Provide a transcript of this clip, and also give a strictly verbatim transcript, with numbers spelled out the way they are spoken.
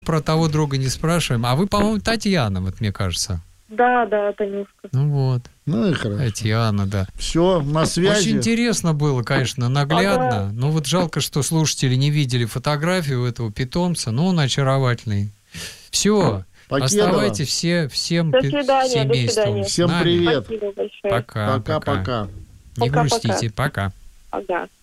Про того друга не спрашиваем. А вы, по-моему, Татьяна, вот мне кажется. Да, да, Танюшка. Ну вот. Ну и хорошо. Татьяна, да. Все, на связи. Очень интересно было, конечно, наглядно. Ага. Но вот жалко, что слушатели не видели фотографию этого питомца. Но он очаровательный. Все. Покедова. Оставайтесь все, всем До свидания, до семейством свидания. с Всем нами. привет. Спасибо большое. Пока, пока. Пока-пока. Не Пока-пока. грустите, пока. Ага.